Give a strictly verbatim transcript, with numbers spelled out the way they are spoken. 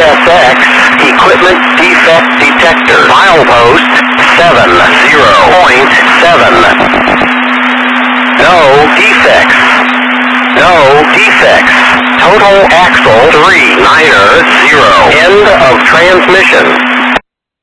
S X, equipment defect detector. Milepost seven zero point seven. No defects. No defects. Total axle three niner zero. End of transmission.